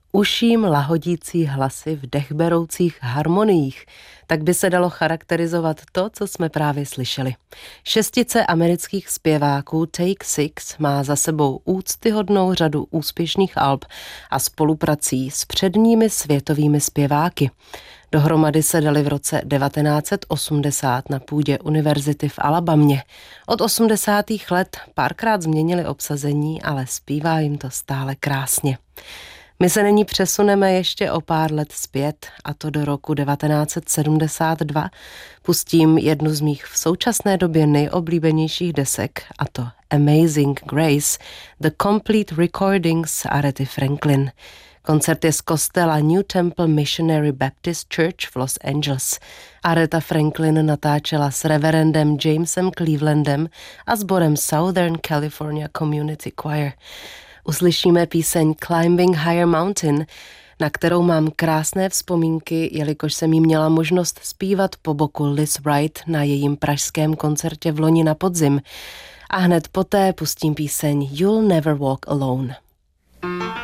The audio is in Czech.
Uším lahodící hlasy v dechberoucích harmoniích. Tak by se dalo charakterizovat to, co jsme právě slyšeli. Šestice amerických zpěváků Take Six má za sebou úctyhodnou řadu úspěšných alb a spoluprací s předními světovými zpěváky. Dohromady se dali v roce 1980 na půdě univerzity v Alabamě. Od 80. let párkrát změnili obsazení, ale zpívá jim to stále krásně. My se nyní přesuneme ještě o pár let zpět, a to do roku 1972. Pustím jednu z mých v současné době nejoblíbenějších desek, a to Amazing Grace, The Complete Recordings Arethy Franklin. Koncert je z kostela New Temple Missionary Baptist Church v Los Angeles. Aretha Franklin natáčela s reverendem Jamesem Clevelandem a sborem Southern California Community Choir. Uslyšíme píseň Climbing Higher Mountain, na kterou mám krásné vzpomínky, jelikož jsem jí měla možnost zpívat po boku Liz Wright na jejím pražském koncertě v loni na podzim. A hned poté pustím píseň You'll Never Walk Alone.